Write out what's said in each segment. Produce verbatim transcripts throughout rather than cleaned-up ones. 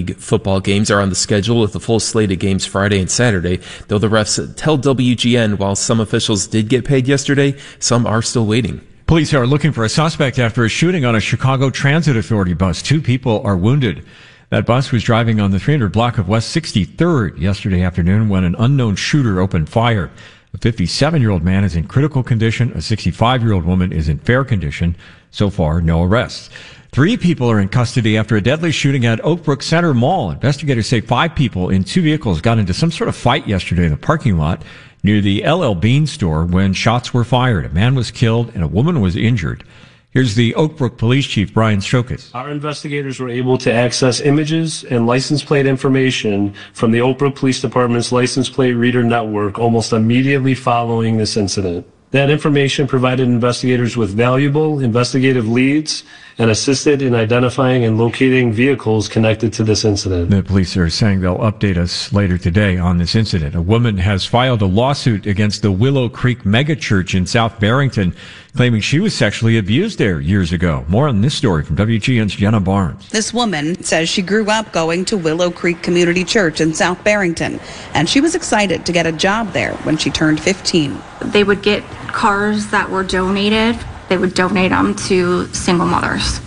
League football games are on the schedule with a full slate of games Friday and Saturday. Though the refs tell W G N while some officials did get paid yesterday, some are still waiting. Police are looking for a suspect after a shooting on a Chicago Transit Authority bus. Two people are wounded. That bus was driving on the three hundred block of West sixty-third yesterday afternoon when an unknown shooter opened fire. A fifty-seven-year-old man is in critical condition. A sixty-five-year-old woman is in fair condition. So far, no arrests. Three people are in custody after a deadly shooting at Oakbrook Center Mall. Investigators say five people in two vehicles got into some sort of fight yesterday in the parking lot near the L L Bean store when shots were fired. A man was killed and a woman was injured. Here's the Oakbrook Police Chief, Brian Strokes. Our investigators were able to access images and license plate information from the Oakbrook Police Department's license plate reader network almost immediately following this incident. That information provided investigators with valuable investigative leads and assisted in identifying and locating vehicles connected to this incident. The police are saying they'll update us later today on this incident. A woman has filed a lawsuit against the Willow Creek megachurch in South Barrington, claiming she was sexually abused there years ago. More on this story from W G N's Jenna Barnes. This woman says she grew up going to Willow Creek Community Church in South Barrington, and she was excited to get a job there when she turned fifteen. They would get cars that were donated. They would donate them to single mothers.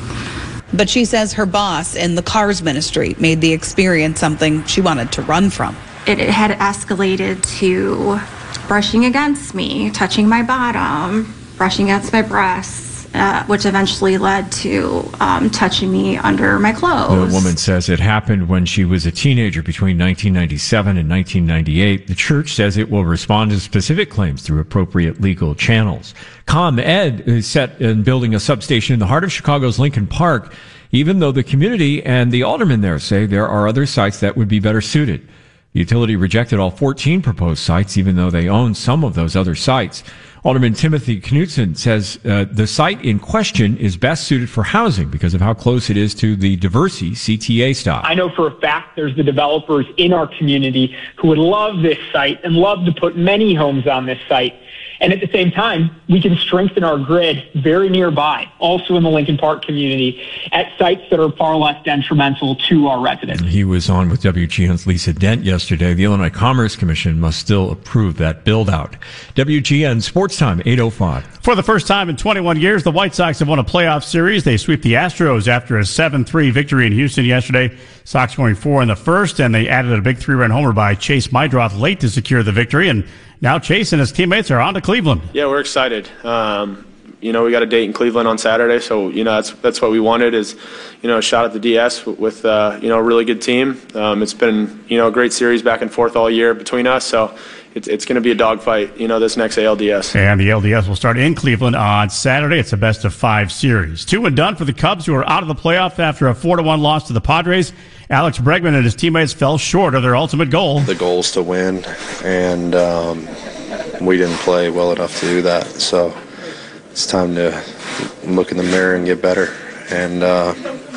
But she says her boss in the Cars ministry made the experience something she wanted to run from. It, it had escalated to brushing against me, touching my bottom, brushing against my breasts, uh, which eventually led to um, touching me under my clothes. The woman says it happened when she was a teenager between nineteen ninety-seven and nineteen ninety-eight. The church says it will respond to specific claims through appropriate legal channels. ComEd is set in building a substation in the heart of Chicago's Lincoln Park, even though the community and the aldermen there say there are other sites that would be better suited. The utility rejected all fourteen proposed sites, even though they own some of those other sites. Alderman Timothy Knutson says uh, the site in question is best suited for housing because of how close it is to the Diversey C T A stop. I know for a fact there's the developers in our community who would love this site and love to put many homes on this site. And at the same time, we can strengthen our grid very nearby, also in the Lincoln Park community, at sites that are far less detrimental to our residents. He was on with W G N's Lisa Dent yesterday. The Illinois Commerce Commission must still approve that build-out. W G N Sports Time, eight oh five. For the first time in twenty-one years, the White Sox have won a playoff series. They sweep the Astros after a seven three victory in Houston yesterday. Sox scoring four in the first, and they added a big three-run homer by Chase Meidroth late to secure the victory. And now Chase and his teammates are on to Cleveland. Yeah, we're excited. Um, you know, we got a date in Cleveland on Saturday, so, you know, that's that's what we wanted is, you know, a shot at the D S with, uh, you know, a really good team. Um, it's been, you know, a great series back and forth all year between us, so it's, it's going to be a dogfight, you know, this next A L D S. And the A L D S will start in Cleveland on Saturday. It's a best of five series. Two and done for the Cubs, who are out of the playoff after a four to one loss to the Padres. Alex Bregman and his teammates fell short of their ultimate goal. The goal is to win, and um, we didn't play well enough to do that. So it's time to look in the mirror and get better. And uh,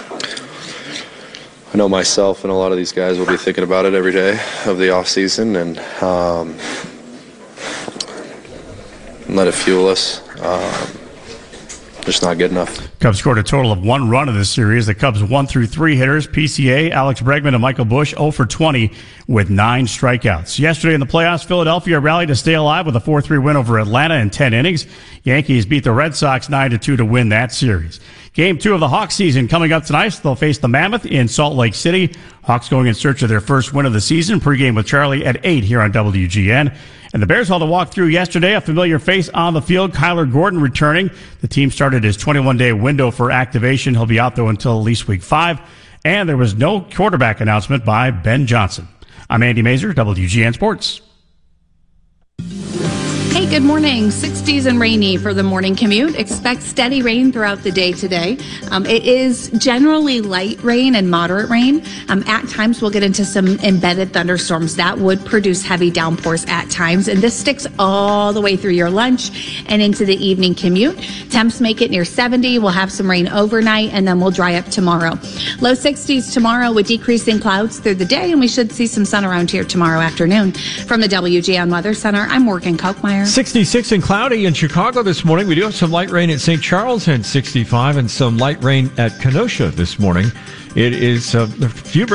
I know myself and a lot of these guys will be thinking about it every day of the off season, and um, let it fuel us. Um, Just not good enough. Cubs scored a total of one run in this series. The Cubs one through three hitters, P C A, Alex Bregman, and Michael Busch, oh for twenty with nine strikeouts. Yesterday in the playoffs, Philadelphia rallied to stay alive with a four three win over Atlanta in ten innings. Yankees beat the Red Sox nine to two to win that series. Game two of the Hawks season coming up tonight. They'll face the Mammoth in Salt Lake City. Hawks going in search of their first win of the season. Pregame with Charlie at eight here on W G N. And the Bears held a walk through yesterday. A familiar face on the field, Kyler Gordon returning. The team started his twenty-one day window for activation. He'll be out, though, until at least week five. And there was no quarterback announcement by Ben Johnson. I'm Andy Mazer, W G N Sports. Hey, good morning. sixties and rainy for the morning commute. Expect steady rain throughout the day today. Um, it is generally light rain and moderate rain. Um, at times, we'll get into some embedded thunderstorms that would produce heavy downpours at times. And this sticks all the way through your lunch and into the evening commute. Temps make it near seventy. We'll have some rain overnight, and then we'll dry up tomorrow. Low sixties tomorrow with decreasing clouds through the day, and we should see some sun around here tomorrow afternoon. From the W G N Weather Center, I'm Morgan Kochmeyer. sixty-six and cloudy in Chicago this morning. We do have some light rain at Saint Charles and sixty-five, and some light rain at Kenosha this morning. It is uh, a few